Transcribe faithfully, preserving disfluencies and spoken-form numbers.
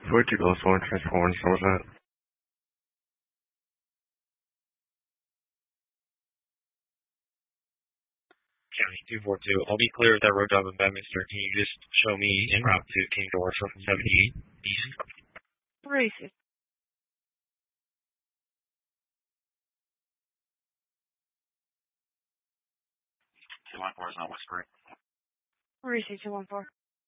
four two goes one transfer one. So what's that? County two four two. I'll be clear with that road job in Bedminster. Can you just show me en route to King George from seventy-eight East? Racist. two one four is not whispering. Racist two one four.